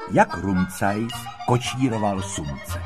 jak Rumcajs kočíroval sumce.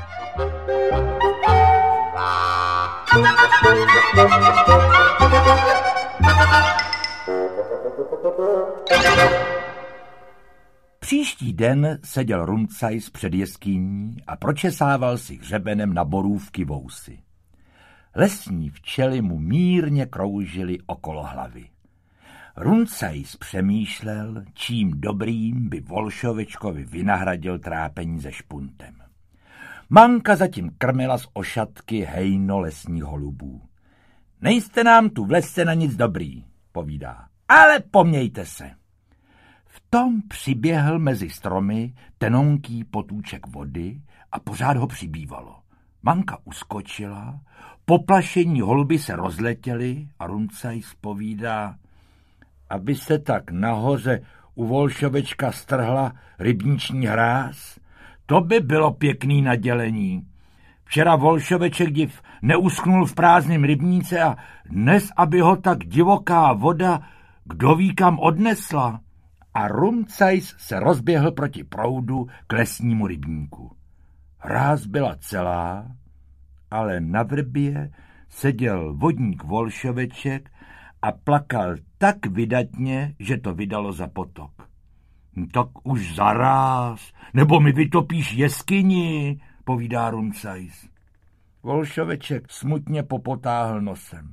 Příští den seděl Rumcajs před jeskyní a pročesával si hřebenem na borůvky vousy. Lesní včely mu mírně kroužily okolo hlavy. Rumcajs přemýšlel, čím dobrým by Volšovečkovi vynahradil trápení se špuntem. Manka zatím krmila z ošatky hejno lesních holubů. Nejste nám tu v lese na nic dobrý, povídá, ale pomějte se. V tom přiběhl mezi stromy tenonký potůček vody a pořád ho přibývalo. Manka uskočila, poplašení holuby se rozletěly a Rumcajs povídá, aby se tak nahoře u Volšovečka strhla rybniční hráz, to by bylo pěkný nadělení. Včera Volšoveček div neuschnul v prázdném rybníce a dnes, aby ho tak divoká voda kdo ví kam odnesla. A Rumcajs se rozběhl proti proudu k lesnímu rybníku. Hráz byla celá, ale na vrbě seděl vodník Volšoveček a plakal tak vydatně, že to vydalo za potok. Tak už zaráz, nebo mi vytopíš jeskyni, povídá Rumcajs. Volšoveček smutně popotáhl nosem.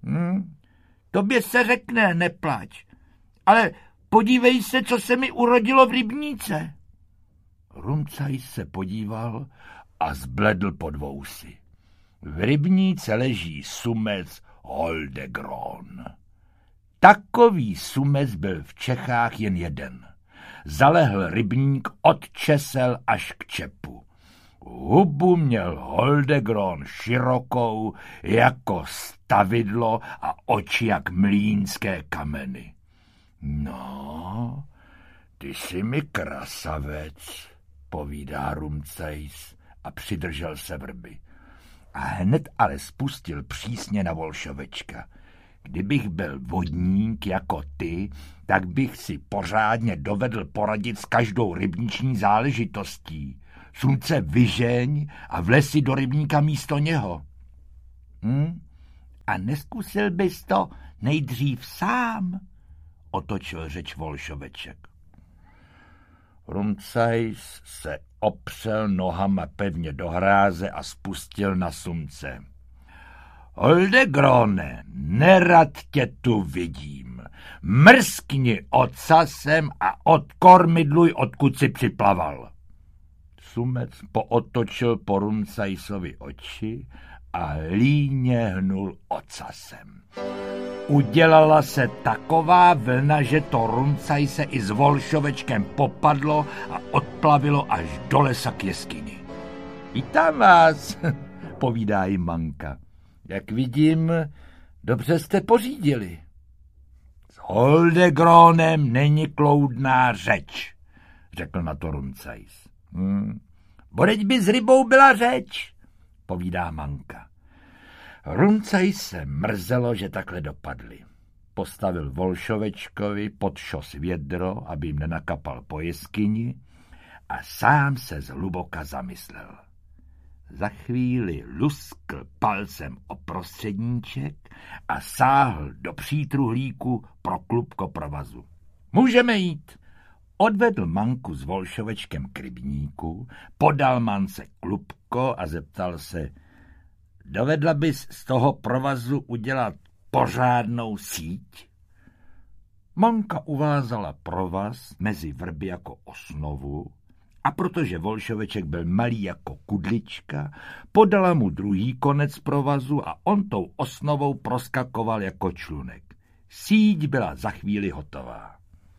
Tobě se řekne, neplač, ale podívej se, co se mi urodilo v rybníce. Rumcajs se podíval a zbledl pod vousy. V rybníce leží sumec Holdegron. Takový sumec byl v Čechách jen jeden. Zalehl rybník od česel až k čepu. Hubu měl Holdegron širokou jako stavidlo a oči jak mlýnské kameny. No, ty jsi mi krasavec, povídá Rumcajs a přidržel se vrby. A hned ale spustil přísně na Volšovečka. Kdybych byl vodník jako ty, tak bych si pořádně dovedl poradit s každou rybniční záležitostí. Slunce vyžeň a vlez si do rybníka místo něho. A neskusil bys to nejdřív sám? Otočil řeč Volšoveček. Rumcajs se opřel nohama pevně do hráze a spustil na sumce. Holdegrone, nerad tě tu vidím. Mrskni ocasem a odkormidluj, odkud si připlaval. Sumec pootočil po Rumcajsovi oči a líně hnul ocasem. Udělala se taková vlna, že to Rumcajse i s Volšovečkem popadlo a odplavilo až do lesa k jeskyni. Vítám vás, povídá jim Manka. Jak vidím, dobře jste pořídili. S Holdegronem není kloudná řeč, řekl na to Rumcajs. Bodeť by s rybou byla řeč, povídá Manka. Rumcajs se mrzelo, že takhle dopadli. Postavil Volšovečkovi pod šos vědro, aby jim nenakapal po jeskyni, a sám se zhluboka zamyslel. Za chvíli luskl palcem o prostředníček a sáhl do přítruhlíku pro klubko provazu. Můžeme jít. Odvedl Manku s Volšovečkem k rybníku, podal Mance klubko a zeptal se, dovedla bys z toho provazu udělat pořádnou síť? Manka uvázala provaz mezi vrby jako osnovu a protože Volšoveček byl malý jako kudlička, podala mu druhý konec provazu a on tou osnovou proskakoval jako člunek. Síť byla za chvíli hotová.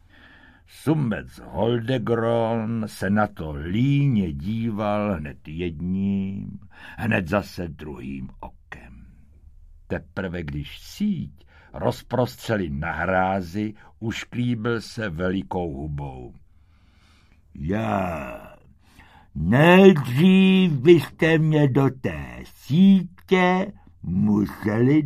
Sumec Holdegron se na to líně díval hned jedním, hned zase druhým okem. Teprve když síť rozprostřeli na hrázi, ušklíbil se velikou hubou. Nejdřív byste mě do té sítě museli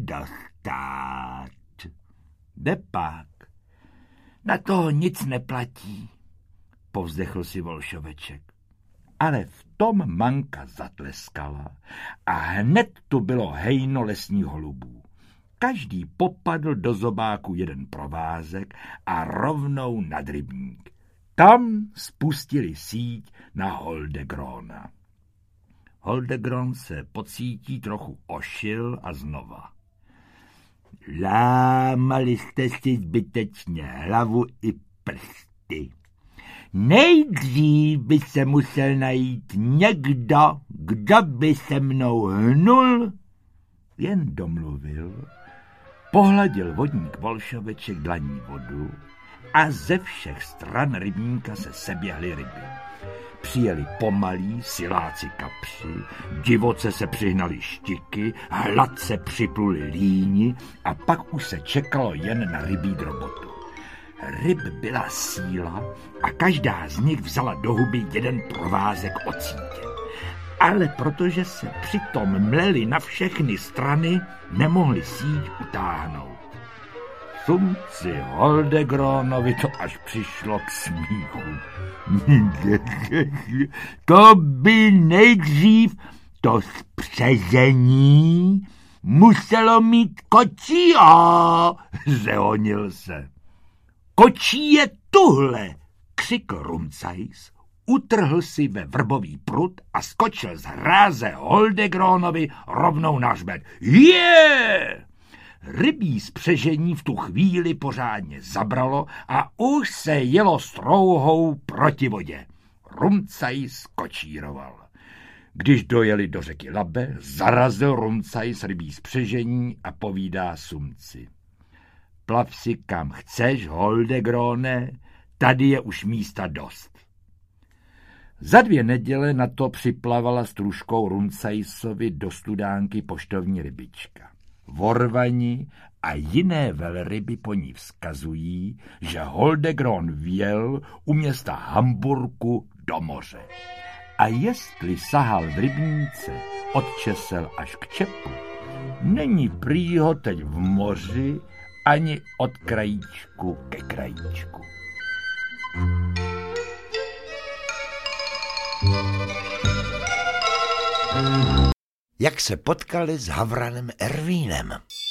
dostat. Depak, na toho nic neplatí. povzdechl si Volšoveček. Ale v tom Manka zatleskala a hned tu bylo hejno lesních holubů. Každý popadl do zobáku jeden provázek a rovnou nad rybník. Tam spustili síť na Holdegrona. Holdegron se pocítí trochu ošil a znova. Lámali jste si zbytečně hlavu i prsty. Nejdřív by se musel najít někdo, kdo by se mnou hnul. Jen domluvil, pohladil vodník Volšoveček dlaní vodu a ze všech stran rybníka se seběhly ryby. Přijeli pomalí siláci kapři, divoce se přihnali štiky, hladce připluli líni a pak už se čekalo jen na rybí drobotu. Ryb byla síla a každá z nich vzala do huby jeden provázek od sítě. Ale protože se přitom mleli na všechny strany, nemohli síť utáhnout. Sumci Holdegronovi to až přišlo k smíchu. To by nejdřív to spřezení muselo mít kočího, zehonil se. Kočí je tuhle, křikl Rumcajs, utrhl si ve vrbový prut a skočil z hráze Holdegronovi rovnou na hřbet. Je! Rybí spřežení v tu chvíli pořádně zabralo a už se jelo strouhou proti vodě. Rumcajs kočíroval. Když dojeli do řeky Labe, zarazil Rumcajs rybí spřežení a povídá Sumci. Plav si kam chceš, Holdegrone, tady je už místa dost. Za 2 neděle na to připlavala s Truškou Rumcajsovi do studánky poštovní rybička. Vorvani a jiné velryby po ní vzkazují, že Holdegron vjel u města Hamburku do moře. A jestli sahal v rybníce od česel až k čepu, není prý ho teď v moři ani od krajíčku ke krajíčku. Jak se potkali s Havranem Ervínem.